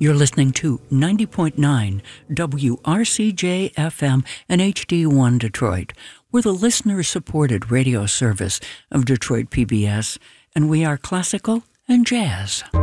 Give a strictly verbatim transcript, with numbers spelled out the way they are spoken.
You're listening to ninety point nine W R C J F M and H D one Detroit. We're the listener-supported radio service of Detroit P B S, and we are classical and jazz.